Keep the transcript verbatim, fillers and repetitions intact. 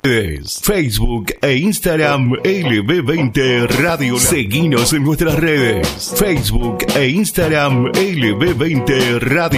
Facebook e Instagram L B veinte Radio. Seguinos en nuestras redes Facebook e Instagram L B veinte Radio.